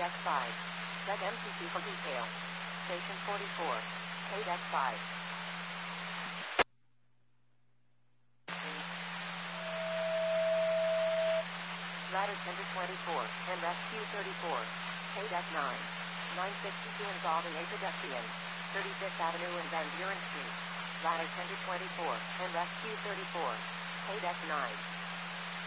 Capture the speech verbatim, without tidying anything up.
deck five. Set M T C for detail. Station forty-four. Pay deck five. Ladder ten to twenty-four, and rescue thirty-four. Pay deck nine. nine sixty-two involving a pedestrian. thirty-fifth Avenue and Van Buren Street. Ladder ten to twenty-four, and rescue thirty-four. Pay deck nine.